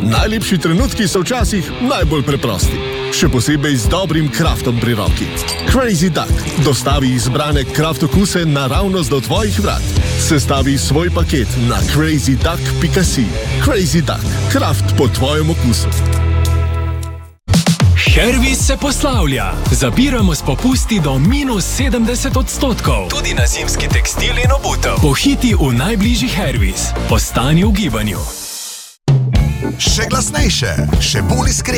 Najlepši trenutki so včasih najbolj preprosti. Še posebej z dobrim kraftom pri roki. Crazy Duck. Dostavi izbrane kraft okuse naravnost do tvojih vrat. Sestavi svoj paket na crazyduck.si. Crazy Duck. Kraft po tvojem okusu. Hervis se poslavlja. Zapiramo s popusti do -70%. Tudi na zimski tekstil in obutev. Pohiti v najbližji Hervis. Postani v gibanju. Še glasnejše, še bolj iskren.